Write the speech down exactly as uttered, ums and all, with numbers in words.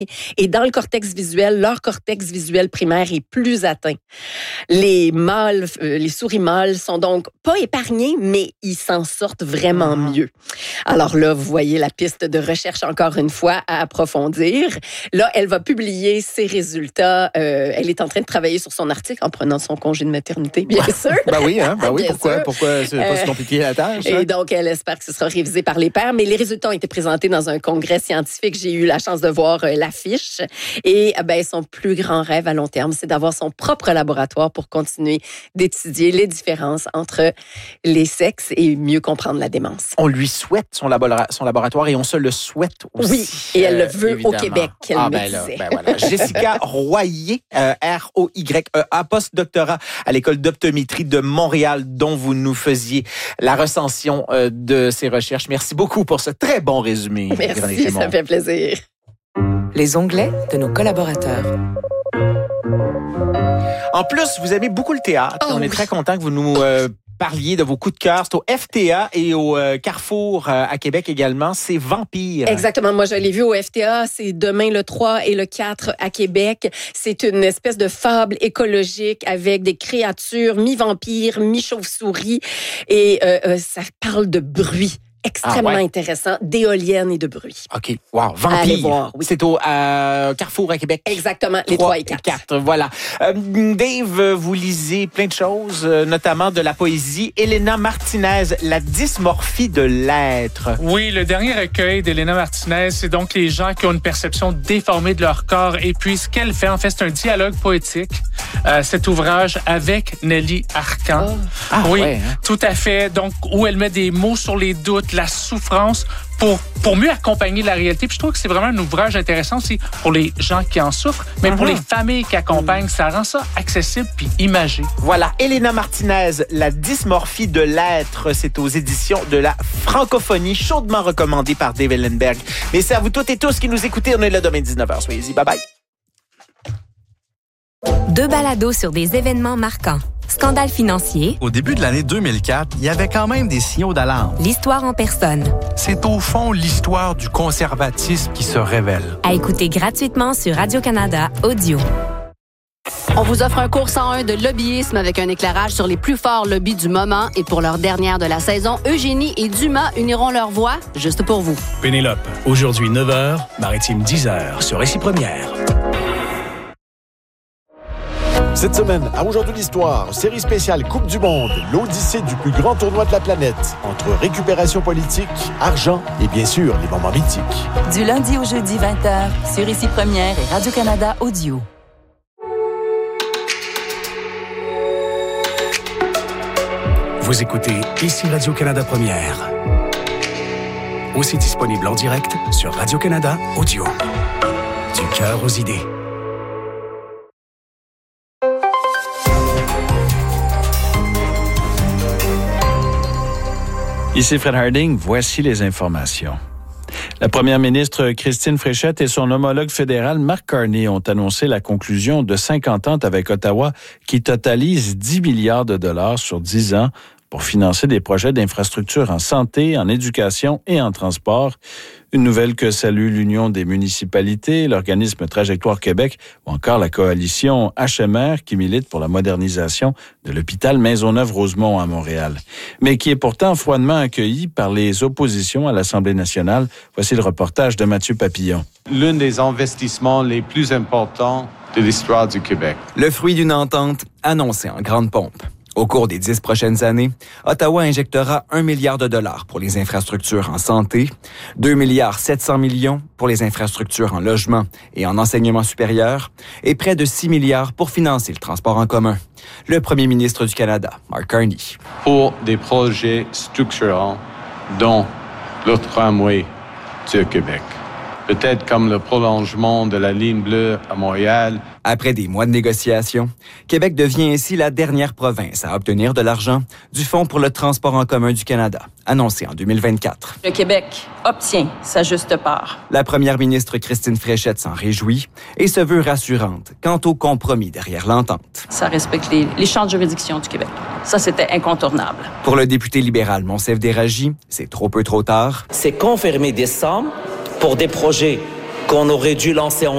Et dans le cortex visuel, leur cortex visuel primaire est plus atteint. Les mâles, euh, les souris mâles sont donc pas épargnés, mais ils s'en sortent vraiment mieux. Alors là, vous voyez la piste de recherche encore une fois à approfondir. Là, elle va publier ses résultats. Euh, elle est en train de travailler sur son article en prenant son congé de maternité, bien sûr. Ben oui, hein? Ben oui, Bien pourquoi, sûr. pourquoi c'est pas si compliqué la tâche? Et hein? donc, elle espère que ce sera révisé par les pairs. Mais les résultats ont été présentés dans un congrès scientifique. J'ai eu la chance de voir euh, l'affiche. Et ben, son plus grand rêve à long terme, c'est d'avoir son propre laboratoire pour continuer d'étudier les différences entre les sexes et mieux comprendre la démence. On lui souhaite son, labora- son laboratoire et on se le souhaite aussi. Oui, et elle le veut évidemment. au Québec, elle ah, me ben là, disait. ben voilà. Jessica Royer, euh, R O Y E A, post-doctorat à l'École d'optométrie de Montréal, dont vous nous faisiez la recension euh, de ses recherches. Merci beaucoup pour ce très bon résumé. Merci, ça fait plaisir. Les onglets de nos collaborateurs. En plus, vous aimez beaucoup le théâtre. Oh, on est oui. très content que vous nous euh, parliez de vos coups de cœur. C'est au F T A et au euh, Carrefour euh, à Québec également. C'est Vampire. Exactement. Moi, je l'ai vu au F T A. C'est demain le trois et le quatre à Québec. C'est une espèce de fable écologique avec des créatures mi-vampires, mi-chauve-souris. Et euh, euh, ça parle de bruit. Extrêmement Ah ouais. intéressant, d'éoliennes et de bruit. OK. Wow. Vampire. Allez voir, oui. C'est au euh, Carrefour à Québec. Exactement, les trois et quatre. Voilà. Euh, Dave, vous lisez plein de choses, euh, notamment de la poésie. Elena Martinez, La dysmorphie de l'être. Oui, le dernier recueil d'Elena Martinez, c'est donc les gens qui ont une perception déformée de leur corps. Et puis, ce qu'elle fait, en fait, c'est un dialogue poétique. Euh, cet ouvrage avec Nelly Arcan. Oh. Ah, oui, ouais, hein? tout à fait. Donc, où elle met des mots sur les doutes, la souffrance, pour, pour mieux accompagner la réalité. Puis je trouve que c'est vraiment un ouvrage intéressant aussi pour les gens qui en souffrent, mais uh-huh. pour les familles qui accompagnent, ça rend ça accessible puis imagé. Voilà, Elena Martinez, La dysmorphie de l'être, c'est aux éditions de la francophonie, chaudement recommandé par Dave Ellenberg. Mais c'est à vous toutes et tous qui nous écoutez, on est là demain dix-neuf heures. Soyez-y, bye bye. Deux balados sur des événements marquants. Scandale financier. Au début de l'année deux mille quatre, il y avait quand même des signaux d'alarme. L'histoire en personne. C'est au fond l'histoire du conservatisme qui se révèle. À écouter gratuitement sur Radio-Canada Audio. On vous offre un cours cent un de lobbyisme avec un éclairage sur les plus forts lobbies du moment. Et pour leur dernière de la saison, Eugénie et Dumas uniront leurs voix juste pour vous. Pénélope, aujourd'hui neuf heures, Maritime dix heures sur Récit Première. Cette semaine, à Aujourd'hui l'Histoire, série spéciale Coupe du Monde, l'odyssée du plus grand tournoi de la planète, entre récupération politique, argent et bien sûr les moments mythiques. Du lundi au jeudi vingt heures, sur Récit Première et Radio-Canada Audio. Vous écoutez ici Radio-Canada Première. Aussi disponible en direct sur Radio-Canada Audio. Du cœur aux idées. Ici Fred Harding, voici les informations. La première ministre Christine Fréchette et son homologue fédéral Mark Carney ont annoncé la conclusion de cinq ententes avec Ottawa qui totalisent dix milliards de dollars sur dix ans pour financer des projets d'infrastructure en santé, en éducation et en transport. Une nouvelle que salue l'Union des municipalités, l'organisme Trajectoire Québec ou encore la coalition H M R qui milite pour la modernisation de l'hôpital Maisonneuve-Rosemont à Montréal, mais qui est pourtant froidement accueilli par les oppositions à l'Assemblée nationale. Voici le reportage de Mathieu Papillon. L'un des investissements les plus importants de l'histoire du Québec. Le fruit d'une entente annoncée en grande pompe. Au cours des dix prochaines années, Ottawa injectera un milliard de dollars pour les infrastructures en santé, deux milliards sept cents millions pour les infrastructures en logement et en enseignement supérieur, et près de six milliards pour financer le transport en commun. Le premier ministre du Canada, Mark Carney. Pour des projets structurants, dont le tramway du Québec. Peut-être comme le prolongement de la ligne bleue à Montréal. Après des mois de négociations, Québec devient ainsi la dernière province à obtenir de l'argent du Fonds pour le transport en commun du Canada, annoncé en deux mille vingt-quatre. Le Québec obtient sa juste part. La première ministre Christine Fréchette s'en réjouit et se veut rassurante quant au compromis derrière l'entente. Ça respecte les, les champs de juridiction du Québec. Ça, c'était incontournable. Pour le député libéral Monsef Déragi, c'est trop peu trop tard. C'est confirmer des sommes pour des projets qu'on aurait dû lancer en